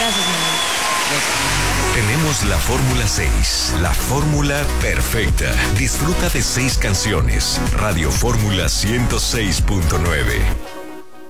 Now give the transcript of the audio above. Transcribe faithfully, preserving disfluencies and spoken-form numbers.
Gracias, mi amor. Tenemos la Fórmula seis, la fórmula perfecta. Disfruta de seis canciones. Radio Fórmula ciento seis punto nueve.